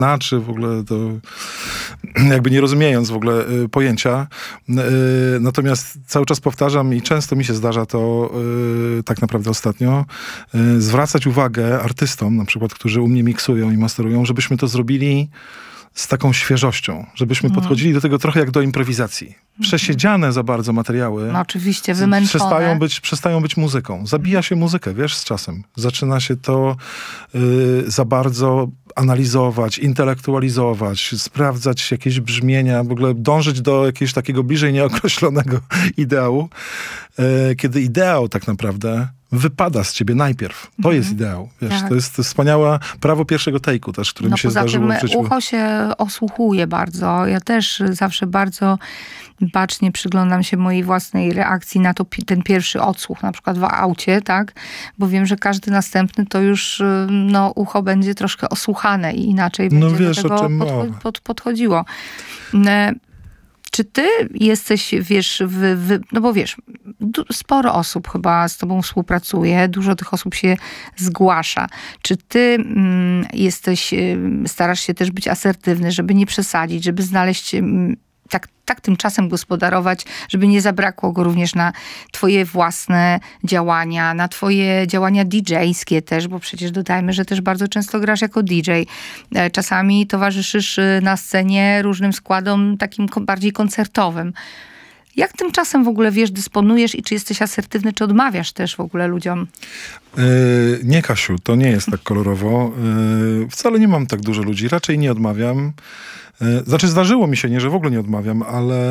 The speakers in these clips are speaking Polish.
znaczy w ogóle to jakby nie rozumiejąc w ogóle pojęcia. Natomiast cały czas powtarzam i często mi się zdarza to tak naprawdę ostatnio, zwracać uwagę artystom, na przykład, którzy u mnie miksują i masterują, żebyśmy to zrobili z taką świeżością, żebyśmy podchodzili do tego trochę jak do improwizacji. Przesiedziane za bardzo materiały. No oczywiście, wymęczone. Przestają być muzyką. Zabija się muzykę, wiesz, z czasem. Zaczyna się to za bardzo analizować, intelektualizować, sprawdzać jakieś brzmienia, w ogóle dążyć do jakiegoś takiego bliżej nieokreślonego ideału, kiedy ideał tak naprawdę wypada z ciebie najpierw. To jest ideał. Wiesz, tak. To jest wspaniałe prawo pierwszego take'u też, które mi się zdarzyło w życiu. Ucho się osłuchuje bardzo. Ja też zawsze bardzo bacznie przyglądam się mojej własnej reakcji na to, ten pierwszy odsłuch, na przykład w aucie, tak? Bo wiem, że każdy następny to już ucho będzie troszkę osłuchane i inaczej będzie do tego podchodziło. Czy ty jesteś, wiesz, no bo wiesz, sporo osób chyba z tobą współpracuje, dużo tych osób się zgłasza. Czy ty starasz się też być asertywny, żeby nie przesadzić, żeby znaleźć, tak tym czasem gospodarować, żeby nie zabrakło go również na twoje własne działania, na twoje działania DJ-skie też, bo przecież dodajmy, że też bardzo często grasz jako DJ. Czasami towarzyszysz na scenie różnym składom takim bardziej koncertowym. Jak tym czasem w ogóle, wiesz, dysponujesz i czy jesteś asertywny, czy odmawiasz też w ogóle ludziom? Nie, Kasiu, to nie jest tak kolorowo. Wcale nie mam tak dużo ludzi, raczej nie odmawiam. Znaczy zdarzyło mi się, nie, że w ogóle nie odmawiam,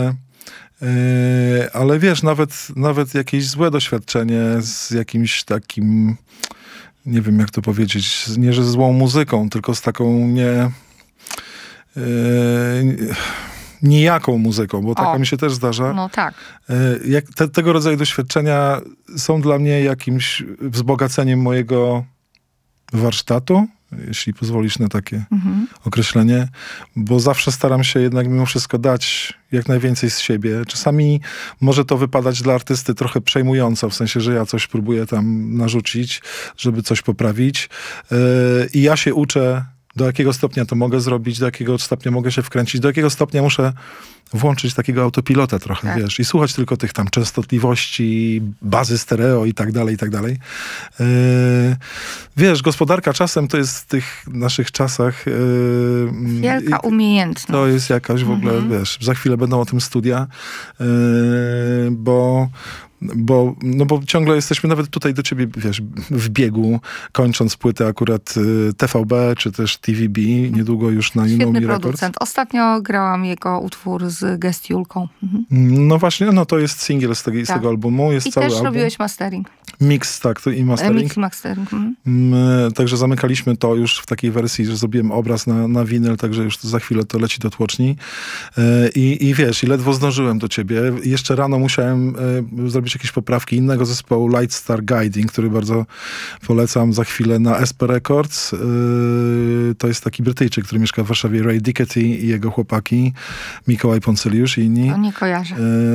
ale wiesz, nawet jakieś złe doświadczenie z jakimś takim, nie wiem jak to powiedzieć, nie że złą muzyką, tylko z taką nijaką muzyką, bo taka mi się też zdarza. No tak. Tego rodzaju doświadczenia są dla mnie jakimś wzbogaceniem mojego warsztatu, jeśli pozwolisz na takie określenie, bo zawsze staram się jednak mimo wszystko dać jak najwięcej z siebie. Czasami może to wypadać dla artysty trochę przejmująco, w sensie, że ja coś próbuję tam narzucić, żeby coś poprawić. I ja się uczę, do jakiego stopnia to mogę zrobić, do jakiego stopnia mogę się wkręcić, do jakiego stopnia muszę włączyć takiego autopilota trochę, tak. Wiesz, i słuchać tylko tych tam częstotliwości, bazy stereo i tak dalej, i tak dalej. Wiesz, gospodarka czasem to jest w tych naszych czasach... Wielka umiejętność. To jest jakaś w ogóle, wiesz, za chwilę będą o tym studia, bo ciągle jesteśmy nawet tutaj do ciebie, wiesz, w biegu, kończąc płytę akurat TVB, czy też TVB, niedługo już na You Know Me Records. Producent. Ostatnio grałam jego utwór z Guest Julką. No właśnie, to jest singiel z tego albumu, jest cały album. I też robiłeś mastering. Mix, tak, i mastering. Mix i mastering. Także zamykaliśmy to już w takiej wersji, że zrobiłem obraz na winyl, także już za chwilę to leci do tłoczni. I wiesz, i ledwo zdążyłem do ciebie. Jeszcze rano musiałem zrobić jakieś poprawki innego zespołu Light Star Guiding, który bardzo polecam za chwilę na SP Records. To jest taki Brytyjczyk, który mieszka w Warszawie, Ray Dickety i jego chłopaki, Mikołaj Poncyliusz i inni. No nie kojarzę.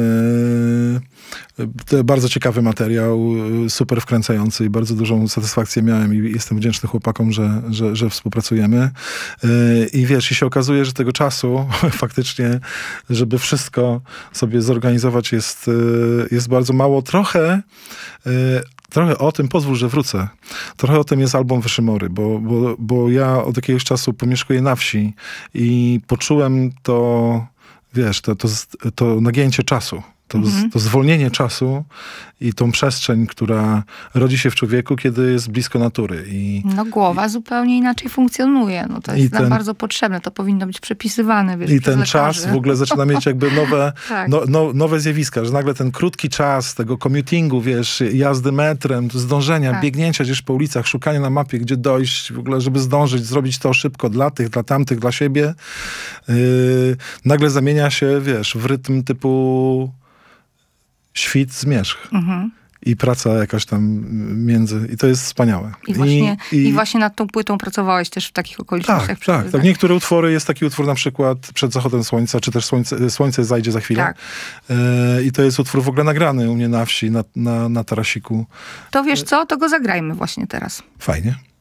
To bardzo ciekawy materiał, super wkręcający i bardzo dużą satysfakcję miałem i jestem wdzięczny chłopakom, że współpracujemy. I wiesz, i się okazuje, że tego czasu faktycznie, żeby wszystko sobie zorganizować jest bardzo mało. Trochę o tym, pozwól, że wrócę. Trochę o tym jest album Wyszymory, bo ja od jakiegoś czasu pomieszkuję na wsi i poczułem to, wiesz, to nagięcie czasu. To zwolnienie czasu i tą przestrzeń, która rodzi się w człowieku, kiedy jest blisko natury. Głowa zupełnie inaczej funkcjonuje. To jest nam bardzo potrzebne. To powinno być przepisywane, wiesz, i ten lekarzy. czas w ogóle zaczyna mieć jakby nowe, tak. Nowe zjawiska, że nagle ten krótki czas tego commutingu, wiesz, jazdy metrem, zdążenia, tak. Biegnięcia gdzieś po ulicach, szukania na mapie, gdzie dojść, w ogóle, żeby zdążyć, zrobić to szybko dla tych, dla tamtych, dla siebie. Nagle zamienia się, wiesz, w rytm typu świt, zmierzch. I praca jakaś tam między. I to jest wspaniałe. I właśnie nad tą płytą pracowałeś też w takich okolicznościach. Tak. Niektóre utwory, jest taki utwór na przykład Przed zachodem słońca, czy też Słońce zajdzie za chwilę. Tak. I to jest utwór w ogóle nagrany u mnie na wsi, na tarasiku. To wiesz co? To go zagrajmy właśnie teraz. Fajnie.